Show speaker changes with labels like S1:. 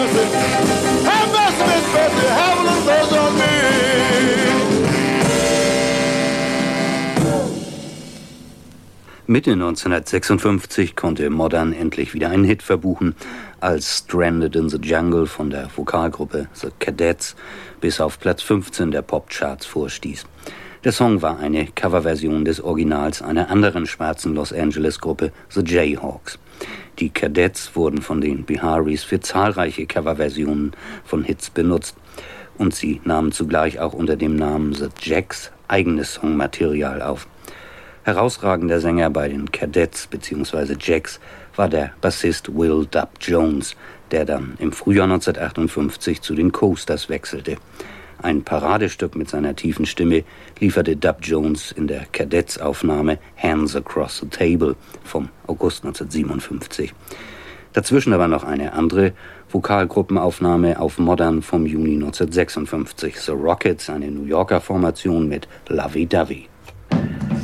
S1: mercy. Have mercy, Miss Bessie, have a little mercy on me.
S2: Mitte 1956 konnte Modern endlich wieder einen Hit verbuchen, als Stranded in the Jungle von der Vokalgruppe The Cadets bis auf Platz 15 der Popcharts vorstieß. Der Song war eine Coverversion des Originals einer anderen schwarzen Los Angeles-Gruppe, The Jayhawks. Die Cadets wurden von den Biharis für zahlreiche Coverversionen von Hits benutzt und sie nahmen zugleich auch unter dem Namen The Jacks eigenes Songmaterial auf. Herausragender Sänger bei den Cadets bzw. Jacks war der Bassist Will Dub Jones, der dann im Frühjahr 1958 zu den Coasters wechselte. Ein Paradestück mit seiner tiefen Stimme lieferte Dub Jones in der Cadets-Aufnahme Hands Across the Table vom August 1957. Dazwischen aber noch eine andere Vokalgruppenaufnahme auf Modern vom Juni 1956. The Rockets, eine New Yorker Formation mit Lovey Dovey.